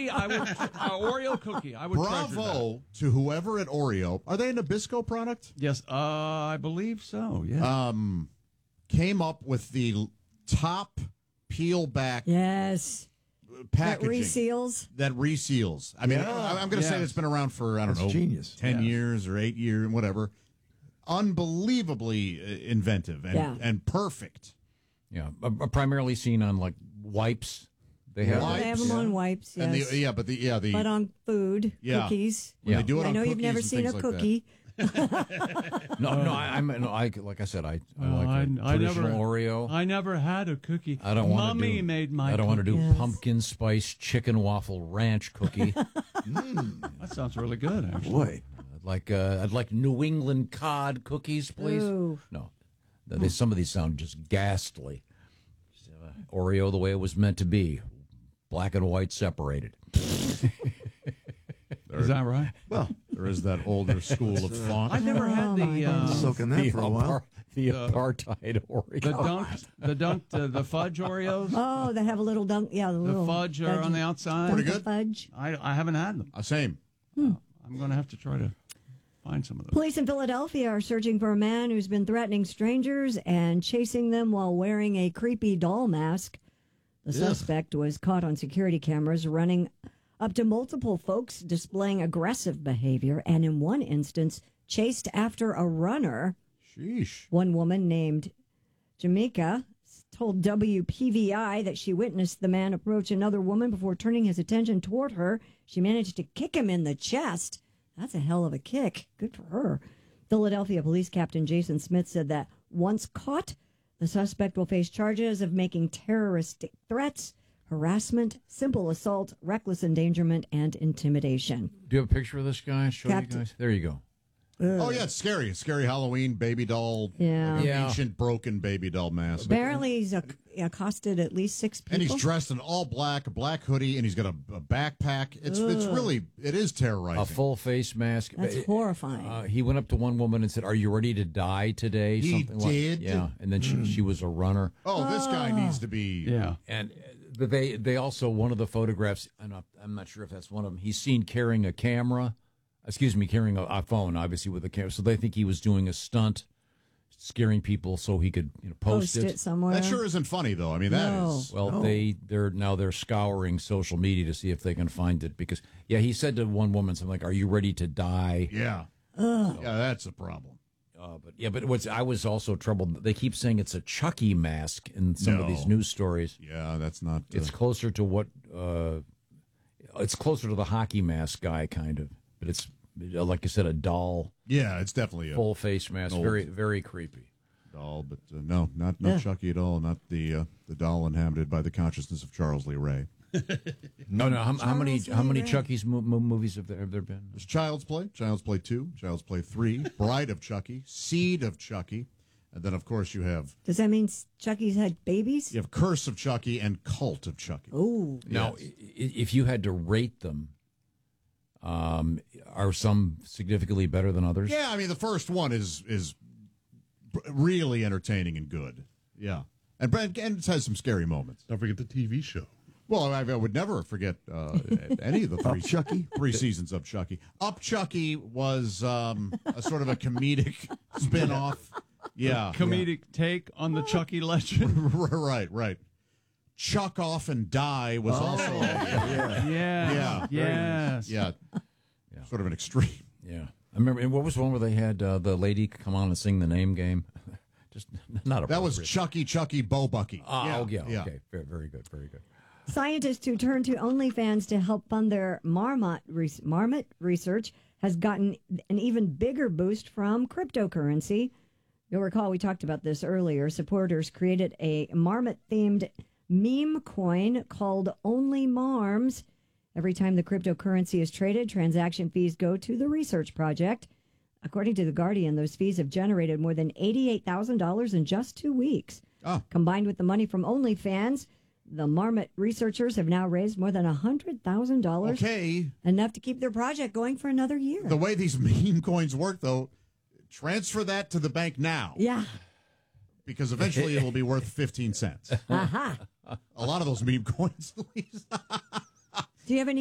cookie, I would Oreo cookie. I would treasure Bravo to whoever at Oreo. Are they a Nabisco product? that. Yes, I believe so. Yeah. Came up with the top peel back Yes. packaging That reseals. I mean, I'm going to say it's been around for I don't know, genius. 10 years or 8 years, whatever. Unbelievably inventive and perfect. Yeah, primarily seen on like wipes. They have They have them on wipes, And yes. but on food, cookies. When they do it I on know you've cookies never and seen a things like cookie. like I said, I like a traditional Oreo. I never had a cookie. I don't want to do. Mommy made my. I don't want to do Yes. pumpkin spice chicken waffle ranch cookie. That sounds really good, actually. Boy. I'd like New England cod cookies, please. Ooh. No, some of these sound just ghastly. Oreo the way it was meant to be, black and white separated. Is that right? Well, there is that older school of font. I've never had soaking that for a while. The apartheid Oreo. the fudge Oreos. Oh, that have a little dunk. Yeah, the little fudge are on the outside. Pretty good. Fudge. I haven't had them. Same. I'm going to have to try to find some of those. Police in Philadelphia are searching for a man who's been threatening strangers and chasing them while wearing a creepy doll mask. The suspect was caught on security cameras running up to multiple folks displaying aggressive behavior and in one instance chased after a runner. Sheesh. One woman named Jamaica told WPVI that she witnessed the man approach another woman before turning his attention toward her. She managed to kick him in the chest. That's a hell of a kick. Good for her. Philadelphia Police Captain Jason Smith said that once caught, the suspect will face charges of making terroristic threats, harassment, simple assault, reckless endangerment, and intimidation. Do you have a picture of this guy? Show Captain. you guys. There you go. Oh, yeah, it's scary. It's scary Halloween baby doll. Yeah. Like an Yeah. ancient broken baby doll mask. Apparently, he's accosted at least 6 people. And he's dressed in all black, a black hoodie, and he's got a backpack. It is terrorizing. A full face mask. That's horrifying. He went up to one woman and said, "Are you ready to die today?" He Something did? Yeah, and then she was a runner. Oh, this guy needs to be. Yeah. And they also, one of the photographs, I'm not sure if that's one of them, he's seen carrying a camera. Carrying a phone, obviously, with a camera. So they think he was doing a stunt, scaring people so he could post it somewhere. That sure isn't funny, though. I mean, that is. Well, they're scouring social media to see if they can find it because, he said to one woman something like, "Are you ready to die?" Yeah. Yeah, that's a problem. But I was also troubled. They keep saying it's a Chucky mask in some of these news stories. Yeah, that's not. It's closer to what? It's closer to the hockey mask guy, kind of. But it's, like you said, a doll. Yeah, it's definitely a full face mask. Very, very creepy. Doll, but no, not Chucky at all. Not the doll inhabited by the consciousness of Charles Lee Ray. No. How many Chucky's movies have there been? There's Child's Play, Child's Play 2, Child's Play 3, Bride of Chucky, Seed of Chucky, and then of course you have. Does that mean Chucky's had babies? You have Curse of Chucky and Cult of Chucky. Oh, now if you had to rate them. Are some significantly better than others? Yeah, I mean the first one is really entertaining and good. Yeah, and it has some scary moments. Don't forget the TV show. Well, I would never forget any of the three seasons of Chucky. Up Chucky was a sort of a comedic spin-off. Yeah, comedic take on the Chucky legend. Right. Chuck Off and Die was also sort of an extreme. Yeah, I remember. And what was the one where they had the lady come on and sing the name game? Just not that was Chucky Bo Bucky. Okay, very good. Scientists who turn to OnlyFans to help fund their marmot research has gotten an even bigger boost from cryptocurrency. You'll recall we talked about this earlier. Supporters created a marmot-themed meme coin called Only Marms. Every time the cryptocurrency is traded, transaction fees go to the research project. According to The Guardian, those fees have generated more than $88,000 in just 2 weeks. Combined with the money from OnlyFans, the Marmot researchers have now raised more than $100,000. Okay. Enough to keep their project going for another year. The way these meme coins work, though, transfer that to the bank now. Yeah. Because eventually it will be worth 15 cents. Aha. A lot of those meme coins. Do you have any